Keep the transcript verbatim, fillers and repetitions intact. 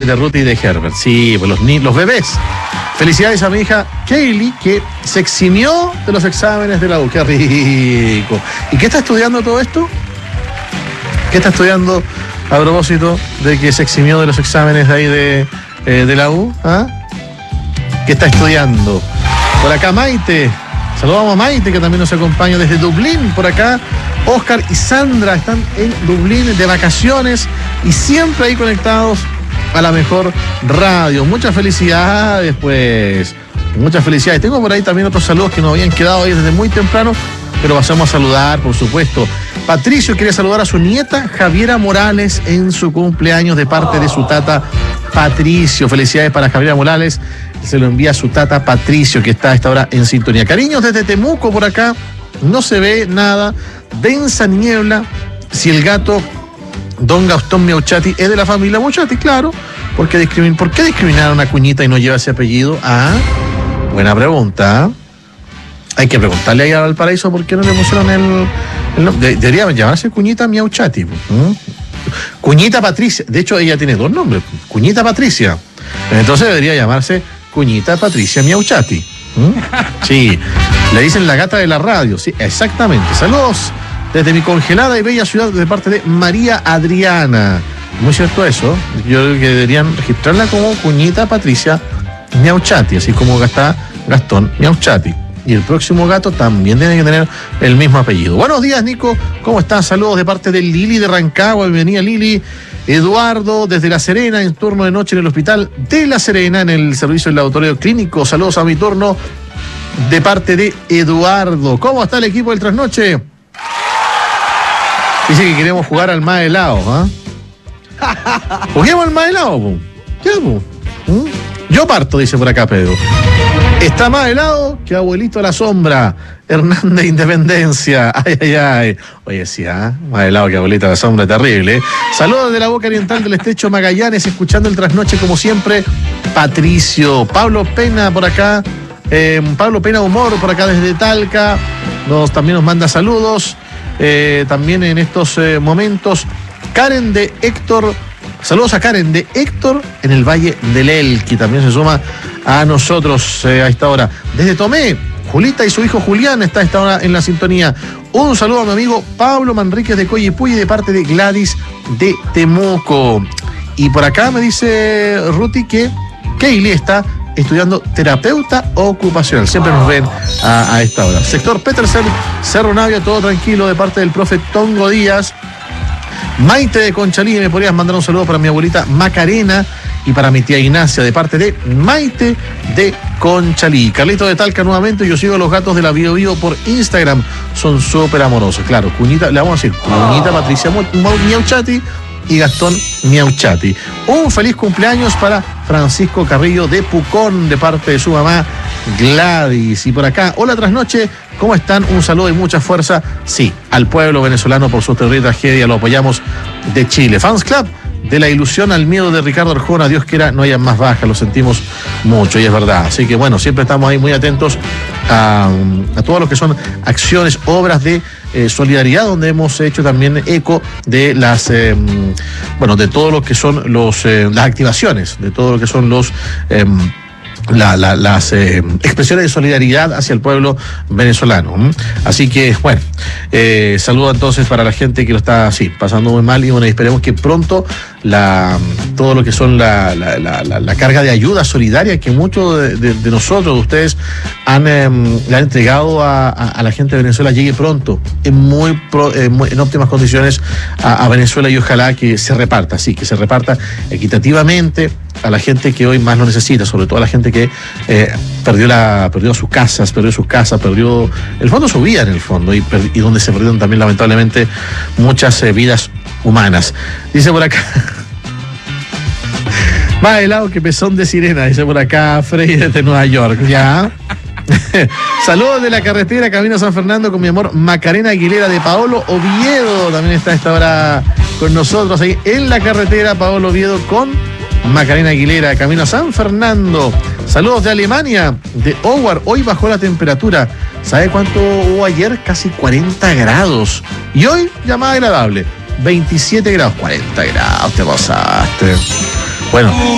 de Ruth y de Herbert. Sí, pues los, ni- los bebés. Felicidades a mi hija Kaylee, que se eximió de los exámenes de la U. ¡Qué rico! ¿Y qué está estudiando todo esto? ¿Qué está estudiando a propósito de que se eximió de los exámenes de ahí de, eh, de la U? ¿Ah? ¿Qué está estudiando? Por acá Maite. Saludamos a Maite, que también nos acompaña desde Dublín. Por acá Oscar y Sandra están en Dublín de vacaciones y siempre ahí conectados a la mejor radio. Muchas felicidades, pues. Muchas felicidades. Tengo por ahí también otros saludos que nos habían quedado ahí desde muy temprano, pero pasamos a saludar, por supuesto. Patricio quiere saludar a su nieta Javiera Morales en su cumpleaños de parte de su tata Patricio. Felicidades para Javiera Morales. Se lo envía a su tata Patricio, que está a esta hora en sintonía. Cariños desde Temuco por acá. No se ve nada. Densa niebla. Si el gato Don Gastón Miauchati es de la familia Miauchati, claro. ¿Por qué, discrimin- ¿Por qué discriminar a una cuñita y no lleva ese apellido? Ah, buena pregunta. Hay que preguntarle ahí a Valparaíso por qué no le pusieron el, el nombre. De- debería llamarse Cuñita Miauchati. ¿Mm? Cuñita Patricia. De hecho, ella tiene dos nombres. Cuñita Patricia. Entonces debería llamarse Cuñita Patricia Miauchati. ¿Mm? Sí. Le dicen la gata de la radio. Sí, exactamente. Saludos desde mi congelada y bella ciudad de parte de María Adriana. Muy cierto eso. Yo creo que deberían registrarla como Cuñita Patricia Miauchati, así como está Gastón Miauchati. Y el próximo gato también tiene que tener el mismo apellido. Buenos días, Nico. ¿Cómo estás? Saludos de parte de Lili de Rancagua. Bienvenida, Lili. Eduardo, desde La Serena, en turno de noche en el hospital de La Serena, en el servicio del laboratorio clínico. Saludos a mi turno de parte de Eduardo. ¿Cómo está el equipo del trasnoche? Dice que queremos jugar al más helado, ¿ah? Juguemos al más helado, po. Ya, po. ¿Mm? Yo parto, dice por acá Pedro. Está más helado que abuelito a la sombra. Hernández Independencia. Ay, ay, ay. Oye, sí, ¿ah? Más helado que abuelito a la sombra, terrible, ¿eh? Saludos de la boca oriental del estrecho Magallanes, escuchando el trasnoche como siempre. Patricio. Pablo Pena por acá. Eh, Pablo Pena Humor por acá desde Talca. Nos, también nos manda saludos. Eh, también en estos eh, momentos. Karen de Héctor. Saludos a Karen de Héctor en el Valle del Elqui. También se suma a nosotros eh, a esta hora. Desde Tomé, Julita y su hijo Julián está a esta hora en la sintonía. Un saludo a mi amigo Pablo Manríquez de Coyipulli de parte de Gladys de Temuco. Y por acá me dice Ruti que Kaylee está estudiando terapeuta ocupacional. Siempre nos ven a, a esta hora. Sector Petersen, Cerro Navia, todo tranquilo de parte del profe Tongo Díaz. Maite de Conchalí, me podrías mandar un saludo para mi abuelita Macarena y para mi tía Ignacia, de parte de Maite de Conchalí. Carlito de Talca nuevamente. Yo sigo a los gatos de la Bio Bio por Instagram, son súper amorosos. Claro, Cuñita, le vamos a decir Cuñita Patricia Miauchati y Gastón Miauchati. Un feliz cumpleaños para Francisco Carrillo de Pucón, de parte de su mamá Gladys. Y por acá, hola trasnoche, ¿cómo están? Un saludo y mucha fuerza, sí, al pueblo venezolano por su terrible tragedia. Lo apoyamos de Chile. Fans Club, de la ilusión al miedo de Ricardo Arjona, Dios quiera no haya más bajas, lo sentimos mucho y es verdad. Así que bueno, siempre estamos ahí muy atentos a, a todo lo que son acciones, obras de eh, solidaridad, donde hemos hecho también eco de las, eh, bueno, de todo lo que son los, eh, las activaciones, de todo lo que son los... Eh, La, la, las eh, expresiones de solidaridad hacia el pueblo venezolano. ¿m? Así que, bueno, eh, saludo entonces para la gente que lo está así, pasando muy mal y bueno, esperemos que pronto la, todo lo que son la, la, la, la, la carga de ayuda solidaria que muchos de, de, de nosotros, de ustedes, han, eh, le han entregado a, a, a la gente de Venezuela, llegue pronto, en muy, pro, eh, muy en óptimas condiciones a, a Venezuela y ojalá que se reparta, sí, que se reparta equitativamente a la gente que hoy más lo necesita, sobre todo a la gente que eh, perdió la perdió sus casas, perdió sus casas, perdió el fondo su vida en el fondo y, y donde se perdieron también lamentablemente muchas eh, vidas humanas. Dice por acá más helado que pezón de sirena, dice por acá Frey desde Nueva York. Ya. Saludos de la carretera Camino a San Fernando con mi amor Macarena Aguilera de Paolo Oviedo. También está a esta hora con nosotros ahí en la carretera Paolo Oviedo con Macarena Aguilera, camino a San Fernando. Saludos de Alemania, de Howard. Hoy bajó la temperatura. ¿Sabe cuánto hubo ayer? Casi cuarenta grados. Y hoy ya más agradable, veintisiete grados. cuarenta grados, te pasaste. Bueno,